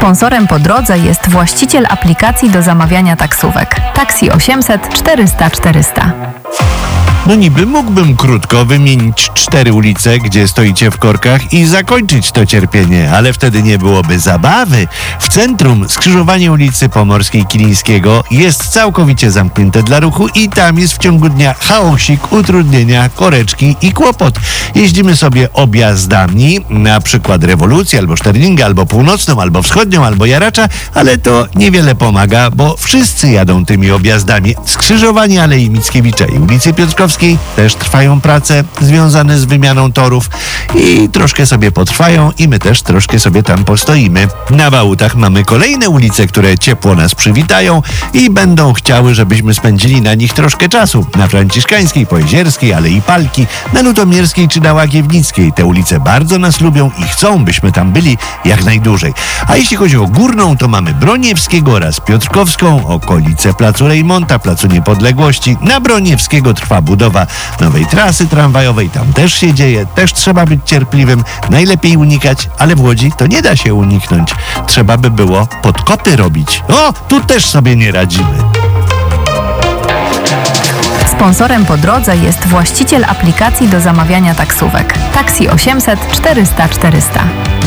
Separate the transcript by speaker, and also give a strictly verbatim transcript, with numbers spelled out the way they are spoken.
Speaker 1: Sponsorem po drodze jest właściciel aplikacji do zamawiania taksówek Taxi osiemset czterysta czterysta.
Speaker 2: No niby mógłbym krótko wymienić cztery ulice, gdzie stoicie w korkach i zakończyć to cierpienie, ale wtedy nie byłoby zabawy. W centrum skrzyżowanie ulicy Pomorskiej Kilińskiego jest całkowicie zamknięte dla ruchu i tam jest w ciągu dnia chaosik, utrudnienia, koreczki i kłopot. Jeździmy sobie objazdami, na przykład Rewolucję, albo Szterningę, albo Północną, albo Wschodnią, albo Jaracza, ale to niewiele pomaga, bo wszyscy jadą tymi objazdami. Skrzyżowanie Alei Mickiewicza i ulicy Piotrkowskiej też trwają prace związane z wymianą torów i troszkę sobie potrwają i my też troszkę sobie tam postoimy. Na Bałutach mamy kolejne ulice, które ciepło nas przywitają i będą chciały, żebyśmy spędzili na nich troszkę czasu. Na Franciszkańskiej, Pojezierskiej, Alei Palki, na Lutomierskiej czy na Łagiewnickiej. Te ulice bardzo nas lubią i chcą, byśmy tam byli jak najdłużej. A jeśli chodzi o Górną, to mamy Broniewskiego oraz Piotrkowską, okolice Placu Rejmonta, Placu Niepodległości. Na Broniewskiego trwa budowa nowej trasy tramwajowej, tam też się dzieje, też trzeba być cierpliwym, najlepiej unikać, ale w Łodzi to nie da się uniknąć. Trzeba by było podkopy robić. O, tu też sobie nie radzimy.
Speaker 1: Sponsorem po drodze jest właściciel aplikacji do zamawiania taksówek Taxi osiemset czterysta czterysta.